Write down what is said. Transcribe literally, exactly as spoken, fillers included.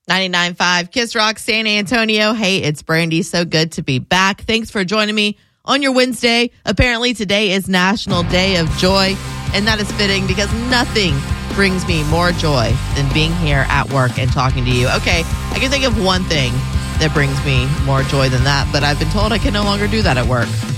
ninety-nine point five Kiss Rock San Antonio. Hey, it's Brandy. So good to be back. Thanks for joining me on your Wednesday. Apparently today is National Day of Joy, and that is fitting because nothing brings me more joy than being here at work and talking to you. Okay, I can think of one thing that brings me more joy than that, but I've been told I can no longer do that at work.